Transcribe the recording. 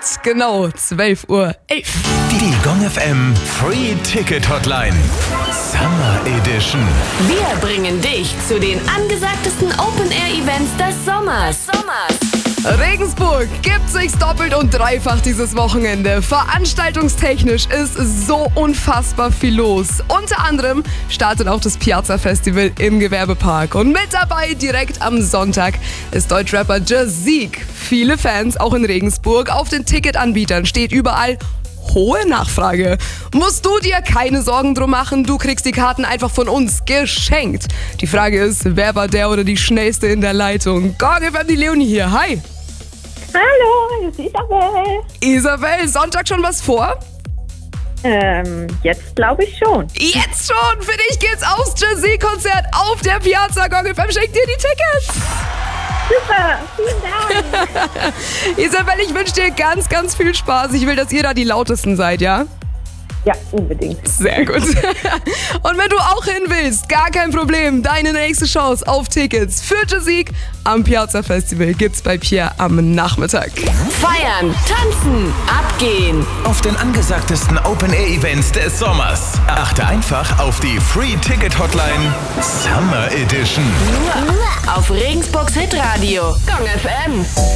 genau 12:11 Uhr. Die Gong FM Free Ticket Hotline. Summer Edition. Wir bringen dich zu den angesagtesten Open-Air-Events des Sommers. Regensburg gibt sich's doppelt und dreifach dieses Wochenende. Veranstaltungstechnisch ist so unfassbar viel los. Unter anderem startet auch das Piazza Festival im Gewerbepark. Und mit dabei direkt am Sonntag ist Deutschrapper Jazeek. Viele Fans auch in Regensburg. Auf den Ticketanbietern steht überall hohe Nachfrage. Musst du dir keine Sorgen drum machen, du kriegst die Karten einfach von uns geschenkt. Die Frage ist, wer war der oder die Schnellste in der Leitung? Gong FM, die Leonie hier, hi! Hallo, hier ist Isabel. Isabel, Sonntag schon was vor? Jetzt glaube ich schon. Jetzt schon! Für dich geht's aufs Jazeek-Konzert auf der Piazza. Gong FM schenkt dir die Tickets! Super, vielen Dank. Isabel, ich wünsche dir ganz, ganz viel Spaß. Ich will, dass ihr da die Lautesten seid, ja? Ja, unbedingt. Sehr gut. Und wenn du auch hin willst, gar kein Problem. Deine nächste Chance auf Tickets für Jazeek am Piazza Festival gibt's bei Pierre am Nachmittag. Feiern, tanzen, abgehen. Auf den angesagtesten Open-Air-Events des Sommers. Achte einfach auf die Free Ticket Hotline Summer Edition. Nur auf Regensburgs Hitradio. Gong FM.